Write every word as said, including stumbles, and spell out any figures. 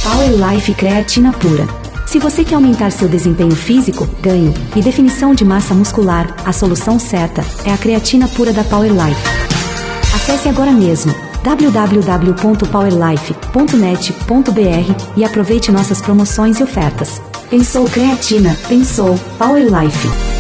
Power Life Creatina Pura. Se você quer aumentar seu desempenho físico, ganho e definição de massa muscular, a solução certa é a creatina pura da Power Life. Acesse agora mesmo w w w ponto power life ponto net ponto b r e aproveite nossas promoções e ofertas. Pensou creatina, pensou Power Life.